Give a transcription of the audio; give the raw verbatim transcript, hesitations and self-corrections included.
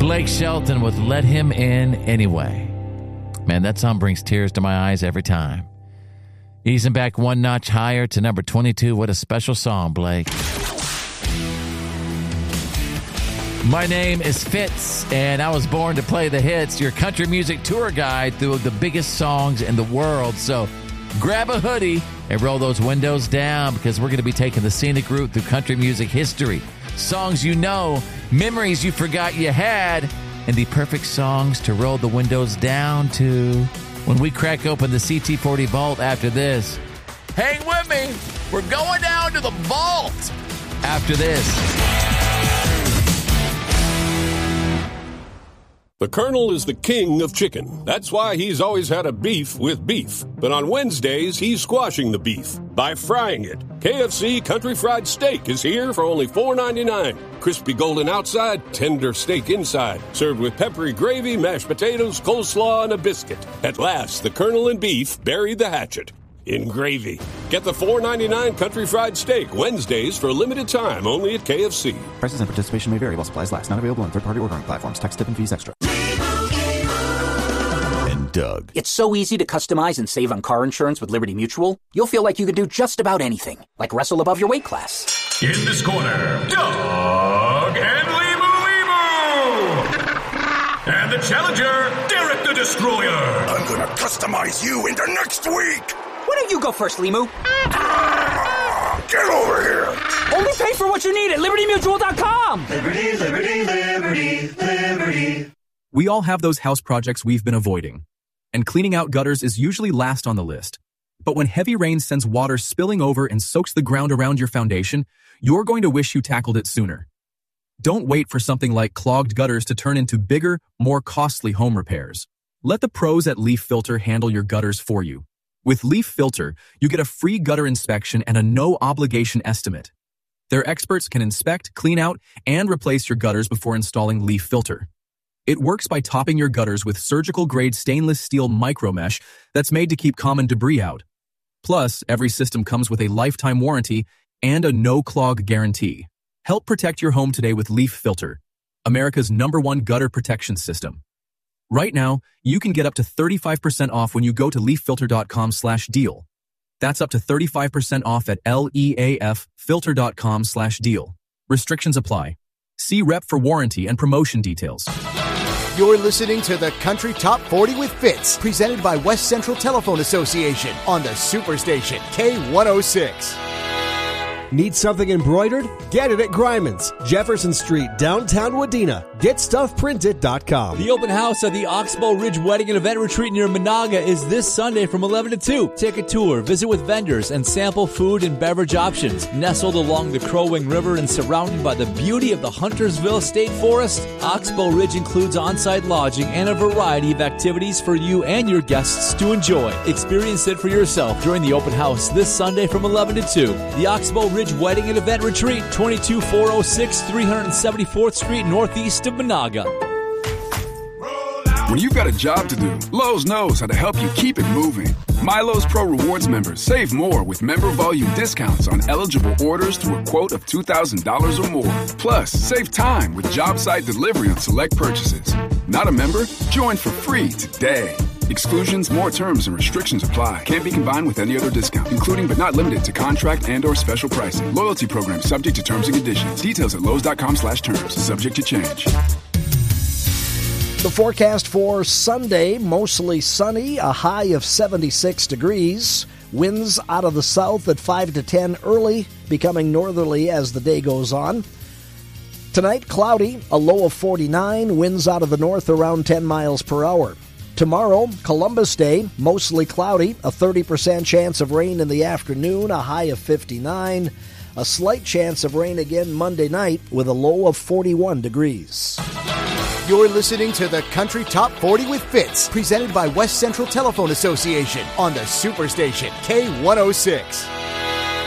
Blake Shelton with Let Him In Anyway. Man, that song brings tears to my eyes every time. Easing back one notch higher to number twenty-two. What a special song, Blake. My name is Fitz, and I was born to play the hits, your country music tour guide through the biggest songs in the world. So grab a hoodie and roll those windows down, because we're going to be taking the scenic route through country music history. Songs you know, memories you forgot you had, and the perfect songs to roll the windows down to. When we crack open the C T forty vault after this. Hang with me. We're going down to the vault after this. The Colonel is the king of chicken. That's why he's always had a beef with beef. But on Wednesdays, he's squashing the beef by frying it. K F C Country Fried Steak is here for only four ninety-nine. Crispy golden outside, tender steak inside. Served with peppery gravy, mashed potatoes, coleslaw, and a biscuit. At last, the Colonel and beef buried the hatchet in gravy. Get the four ninety-nine Country Fried Steak Wednesdays for a limited time only at K F C. Prices and participation may vary while supplies last. Not available on third-party ordering platforms. Tax, tip, and fees extra. And Doug. It's so easy to customize and save on car insurance with Liberty Mutual. You'll feel like you can do just about anything, like wrestle above your weight class. In this corner, Doug and Limu Limu! And the challenger, Derek the Destroyer. I'm gonna customize you into next week. Why don't you go first, Limu? Ah, get over here. Only pay for what you need at Liberty Mutual dot com. Liberty, Liberty, Liberty, Liberty. We all have those house projects we've been avoiding, and cleaning out gutters is usually last on the list. But when heavy rain sends water spilling over and soaks the ground around your foundation, you're going to wish you tackled it sooner. Don't wait for something like clogged gutters to turn into bigger, more costly home repairs. Let the pros at Leaf Filter handle your gutters for you. With Leaf Filter, you get a free gutter inspection and a no-obligation estimate. Their experts can inspect, clean out, and replace your gutters before installing Leaf Filter. It works by topping your gutters with surgical-grade stainless steel micromesh that's made to keep common debris out. Plus, every system comes with a lifetime warranty and a no-clog guarantee. Help protect your home today with Leaf Filter, America's number one gutter protection system. Right now, you can get up to thirty-five percent off when you go to leaf filter dot com slash deal. That's up to thirty-five percent off at leaf filter dot com slash deal. Restrictions apply. See rep for warranty and promotion details. You're listening to the Country Top forty with Fitz, presented by West Central Telephone Association on the Superstation K one oh six. Need something embroidered? Get it at Greiman's, Jefferson Street, downtown Wadena. get stuff printed dot com. The open house at the Oxbow Ridge Wedding and Event Retreat near Monaga is this Sunday from eleven to two. Take a tour, visit with vendors, and sample food and beverage options. Nestled along the Crow Wing River and surrounded by the beauty of the Huntersville State Forest, Oxbow Ridge includes on-site lodging and a variety of activities for you and your guests to enjoy. Experience it for yourself during the open house this Sunday from eleven to two. The Oxbow Ridge Wedding and Event Retreat, twenty-two four oh six three seventy-fourth Street, northeast of Monaga. When you've got a job to do, Lowe's knows how to help you keep it moving. MyLowe's Pro Rewards members save more with member volume discounts on eligible orders through a quote of two thousand dollars or more. Plus, save time with job site delivery on select purchases. Not a member? Join for free today. Exclusions, more terms, and restrictions apply. Can't be combined with any other discount, including but not limited to contract and or special pricing. Loyalty program subject to terms and conditions. Details at lowes.com slash terms. Subject to change. The forecast for Sunday, mostly sunny, a high of seventy-six degrees. Winds out of the south at five to ten early, becoming northerly as the day goes on. Tonight, cloudy, a low of forty-nine, winds out of the north around ten miles per hour. Tomorrow, Columbus Day, mostly cloudy, a thirty percent chance of rain in the afternoon, a high of fifty-nine. A slight chance of rain again Monday night with a low of forty-one degrees. You're listening to the Country Top forty with Fitz, presented by West Central Telephone Association on the Superstation K one oh six.